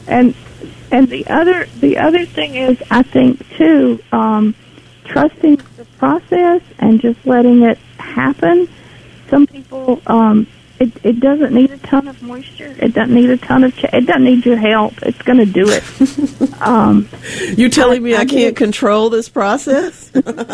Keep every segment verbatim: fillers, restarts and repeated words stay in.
And and the other the other thing is, I think too, um, trusting the process and just letting it happen. Some people, um, it it doesn't need a ton of moisture. It doesn't need a ton of. Ch- it doesn't need your help. It's going to do it. um, You're telling I, me I, I can't did, control this process?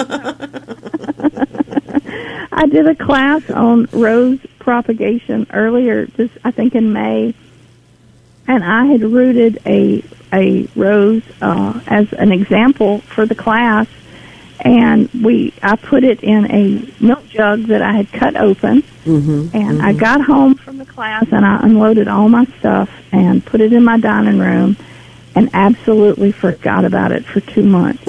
I did a class on rose propagation earlier, just I think in May, and I had rooted a a rose uh, as an example for the class, and we I put it in a milk jug that I had cut open, mm-hmm, and mm-hmm. I got home from the class and I unloaded all my stuff and put it in my dining room, and absolutely forgot about it for two months.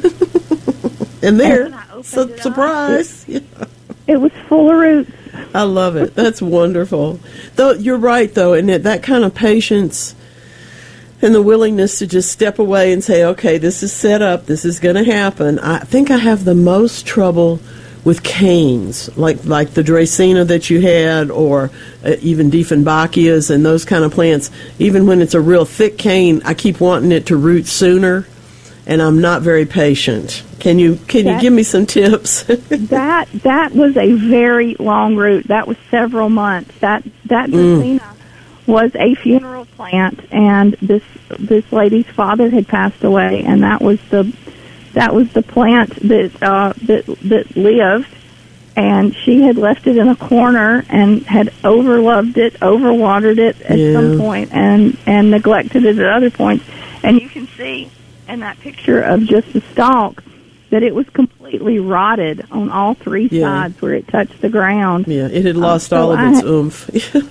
and there, and su- surprise. It, it was full of roots. I love it. That's wonderful. Though you're right, though, and that, that kind of patience and the willingness to just step away and say, okay, this is set up, this is going to happen. I think I have the most trouble with canes, like like the Dracaena that you had, or uh, even Dieffenbachias and those kind of plants. Even when it's a real thick cane, I keep wanting it to root sooner, and I'm not very patient. Can you can that, you give me some tips? that that was a very long root. That was several months. That that Dracaena mm. was a funeral plant, and this this lady's father had passed away, and that was the that was the plant that uh, that that lived, and she had left it in a corner and had overloved it, overwatered it at yeah. some point, and and neglected it at other points. And you can see in that picture of just the stalk that it was completely rotted on all three yeah. sides where it touched the ground. Yeah, it had lost um, so all of I its had, oomph.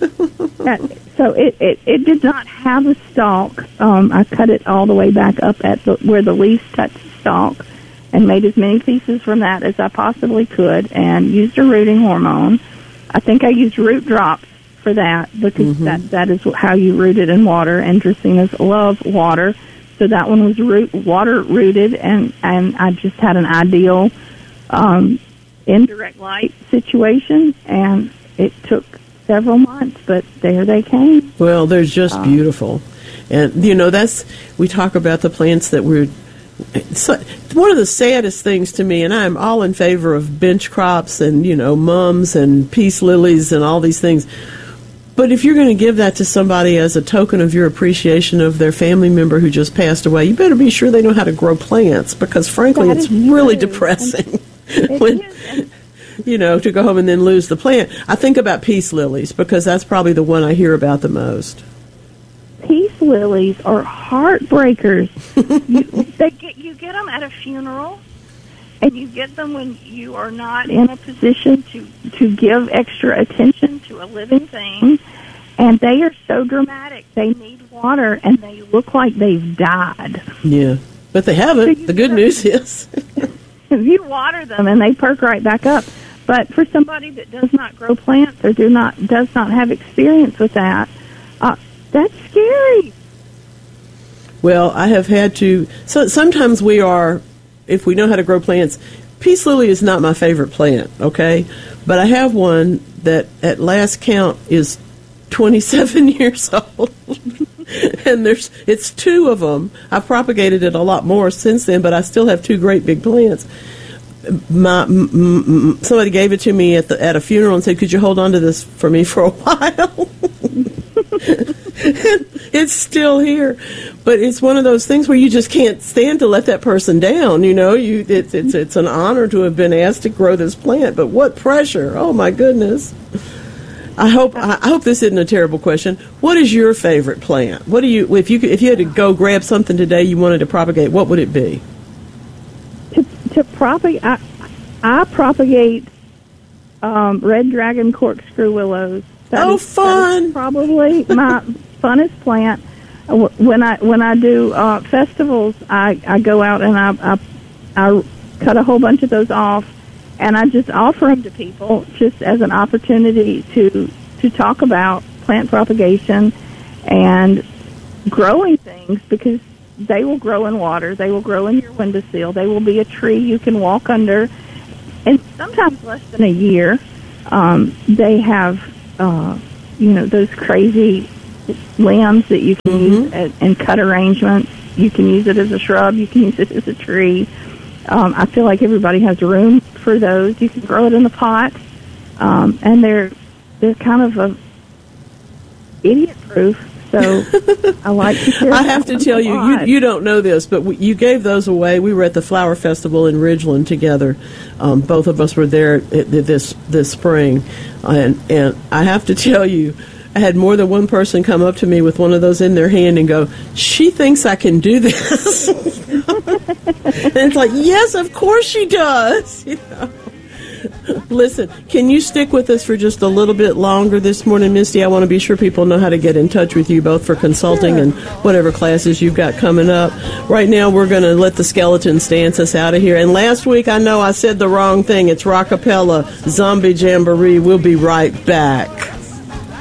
that, so it, it, it did not have a stalk. Um, I cut it all the way back up at the, where the leaves touched the stalk, and made as many pieces from that as I possibly could, and used a rooting hormone. I think I used root drops for that, because mm-hmm. that, that is how you root it in water, and Dracaenas love water. So that one was root, water rooted, and, and I just had an ideal um, indirect light situation, and it took several months, but there they came. Well, they're just um, beautiful. And, you know, that's, we talk about the plants that we're, so, one of the saddest things to me, and I'm all in favor of bench crops and, you know, mums and peace lilies and all these things. But if you're going to give that to somebody as a token of your appreciation of their family member who just passed away, you better be sure they know how to grow plants, because frankly, that it's true. really depressing it when, is. you know, to go home and then lose the plant. I think about peace lilies, because that's probably the one I hear about the most. Peace lilies are heartbreakers. you, they get, you get them at a funeral, and you get them when you are not in a position to, to give extra attention to a living thing, and they are so dramatic. They need water, and they look like they've died. Yeah, but they haven't. So the good news is you water them, and they perk right back up. But for somebody that does not grow plants or do not does not have experience with that, uh, that's scary. Well, I have had to. So sometimes we are. If we know how to grow plants, peace lily is not my favorite plant, okay? But I have one that at last count is twenty-seven years old. And there's it's two of them. I've propagated it a lot more since then, but I still have two great big plants. My, m- m- somebody gave it to me at the at a funeral and said, "Could you hold on to this for me for a while?" It's still here, but it's one of those things where you just can't stand to let that person down. You know, you it's it's it's an honor to have been asked to grow this plant, but what pressure! Oh my goodness! I hope I hope this isn't a terrible question. What is your favorite plant? What do you if you could, if you had to go grab something today you wanted to propagate? What would it be? To to propagate, I, I propagate um, red dragon corkscrew willows. That oh, is, fun! That is probably my funnest plant. When I when I do uh, festivals, I, I go out and I, I I cut a whole bunch of those off, and I just offer them to people just as an opportunity to to talk about plant propagation and growing things, because they will grow in water, they will grow in your windowsill, they will be a tree you can walk under, and sometimes less than a year. Um, they have uh, you know those crazy limbs that you can Mm-hmm. use at, and cut arrangements. You can use it as a shrub. You can use it as a tree. Um, I feel like everybody has room for those. You can grow it in the pot, um, and they're they're kind of a idiot proof. So I like to share. I have to tell you, you, you don't know this, but we, you gave those away. We were at the Flower Festival in Ridgeland together. Um, both of us were there at, at this this spring, and and I have to tell you, I had more than one person come up to me with one of those in their hand and go, "She thinks I can do this." And it's like, yes, of course she does. You know. Listen, can you stick with us for just a little bit longer this morning, Misty? I want to be sure people know how to get in touch with you, both for consulting Sure. and whatever classes you've got coming up. Right now, we're going to let the Skeletons dance us out of here. And last week, I know I said the wrong thing. It's Rockapella Zombie Jamboree. We'll be right back.